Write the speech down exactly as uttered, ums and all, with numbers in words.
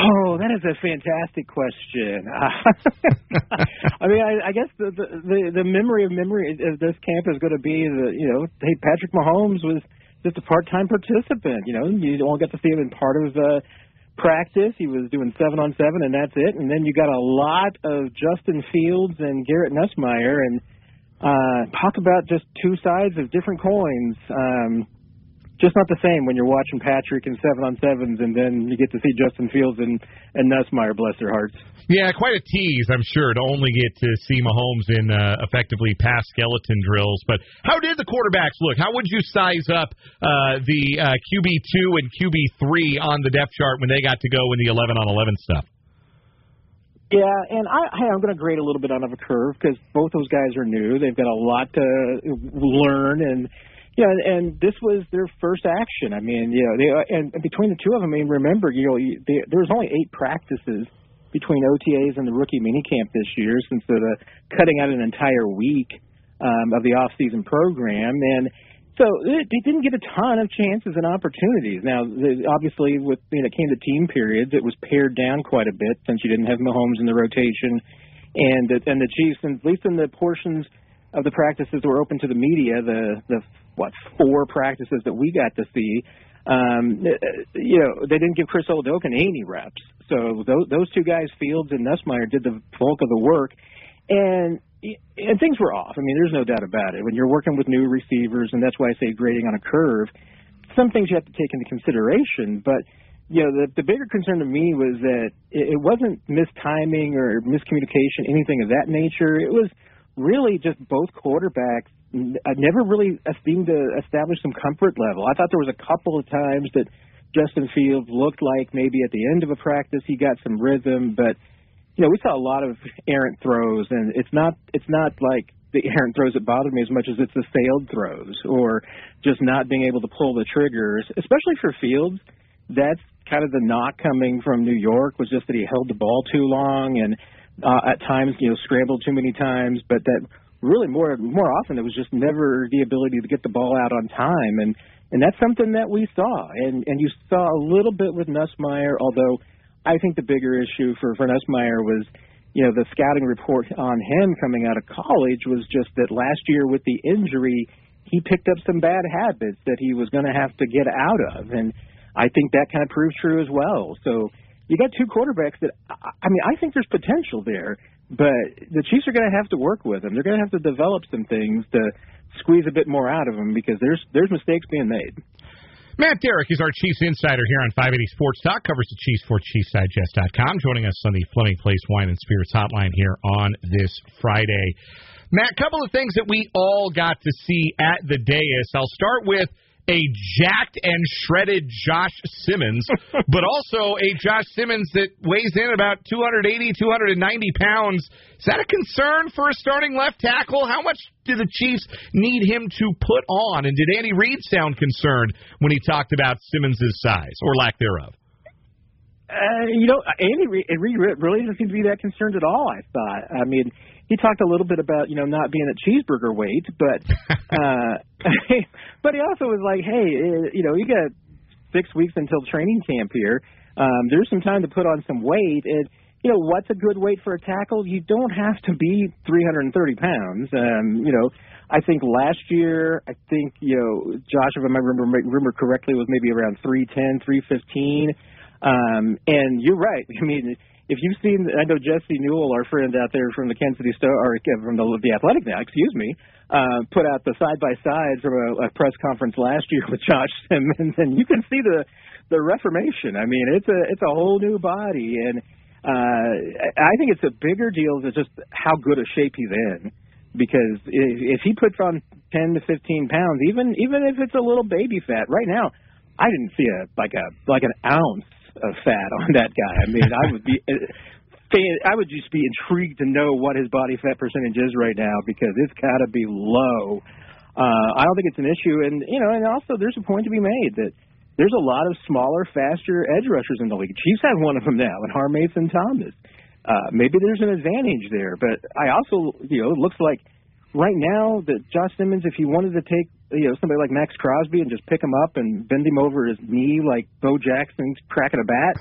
Oh, that is a fantastic question. I mean, I, I guess the, the the memory of memory of this camp is going to be that, you know, hey, Patrick Mahomes was just a part-time participant. You know, you don't get to see him in part of the practice. He was doing seven on seven, and that's it. And then you got a lot of Justin Fields and Garrett Nussmeier, and uh, talk about just two sides of different coins. Um, Just not the same when you're watching Patrick in seven-on-sevens and then you get to see Justin Fields and, and Nussmeier, bless their hearts. Yeah, quite a tease, I'm sure, to only get to see Mahomes in uh, effectively pass skeleton drills. But how did the quarterbacks look? How would you size up uh, the uh, Q B two and Q B three on the depth chart when they got to go in the eleven on eleven stuff? Yeah, and I, hey, I'm going to grade a little bit out of a curve because both those guys are new. They've got a lot to learn, and yeah, and this was their first action. I mean, you know, they, and, and between the two of them, I mean, remember, you know, they, there was only eight practices between O T As and the rookie minicamp this year, since the cutting out an entire week um, of the off-season program, and so it, they didn't get a ton of chances and opportunities. Now, the, obviously, with when it came to team periods, it was pared down quite a bit since you didn't have Mahomes in the rotation, and the, and the Chiefs, and at least in the portions of the practices that were open to the media, the the what four practices that we got to see, um, you know, they didn't give Chris Oladokun any reps. So those, those two guys, Fields and Nussmeier, did the bulk of the work, and and things were off. I mean, there's no doubt about it. When you're working with new receivers, and that's why I say grading on a curve, some things you have to take into consideration. But you know, the, the bigger concern to me was that it, it wasn't mistiming or miscommunication, anything of that nature. It was really just both quarterbacks never really seemed to establish some comfort level. I thought there was a couple of times that Justin Fields looked like maybe at the end of a practice he got some rhythm, but you know, we saw a lot of errant throws, and it's not it's not like the errant throws that bothered me as much as it's the failed throws or just not being able to pull the triggers, especially for Fields. That's kind of the knock coming from New York, was just that he held the ball too long and uh, at times, you know, scrambled too many times, but that really more more often it was just never the ability to get the ball out on time, and and that's something that we saw, and and you saw a little bit with Nussmeier, although I think the bigger issue for for Nussmeier was, you know, the scouting report on him coming out of college was just that last year with the injury he picked up some bad habits that he was going to have to get out of, and I think that kind of proves true as well. So you got two quarterbacks that, I mean, I think there's potential there, but the Chiefs are going to have to work with them. They're going to have to develop some things to squeeze a bit more out of them because there's there's mistakes being made. Matt Derrick is our Chiefs insider here on five eighty Sports Talk, covers the Chiefs for Chiefs Digest dot com, joining us on the Fleming Place Wine and Spirits hotline here on this Friday. Matt, a couple of things that we all got to see at the dais. I'll start with a jacked and shredded Josh Simmons, but also a Josh Simmons that weighs in about two eighty, two ninety pounds. Is that a concern for a starting left tackle? How much do the Chiefs need him to put on? And did Andy Reid sound concerned when he talked about Simmons' size or lack thereof? Uh, you know, Andy Reid really doesn't seem to be that concerned at all, I thought. I mean, he talked a little bit about, you know, not being at cheeseburger weight, but uh, but he also was like, hey, you know, you got six weeks until training camp here. Um, there's some time to put on some weight. And, you know, what's a good weight for a tackle? You don't have to be three hundred thirty pounds. Um, you know, I think last year, I think, you know, Josh, if I remember, remember correctly, was maybe around three ten, three fifteen. Um, and you're right. I mean, if you've seen, I know Jesse Newell, our friend out there from the Kansas City Star, or from the, the Athletic now, excuse me, uh, put out the side-by-side from a, a press conference last year with Josh Simmons, and you can see the the reformation. I mean, it's a it's a whole new body, and uh, I think it's a bigger deal than just how good a shape he's in. Because if, if he puts on ten to fifteen pounds, even even if it's a little baby fat, right now, I didn't see a like a like an ounce of fat on that guy. I mean, I would be, I would just be intrigued to know what his body fat percentage is right now because it's got to be low. Uh, I don't think it's an issue, and you know, and also there's a point to be made that there's a lot of smaller, faster edge rushers in the league. Chiefs have one of them now, and Harmason Thomas. Uh, maybe there's an advantage there, but I also, you know, it looks like right now that Josh Simmons, if he wanted to take, you know, somebody like Max Crosby and just pick him up and bend him over his knee like Bo Jackson's cracking a bat,